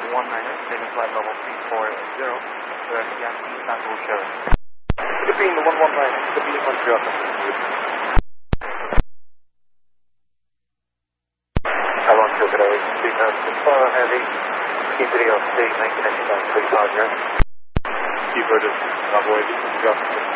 taking flight level 340, Yankee Tango Sierra. Could be in the 119, could be in Montreal. Along to today, 394 heavy, T3LC, 1999, 3 Roger. Keep her to avoid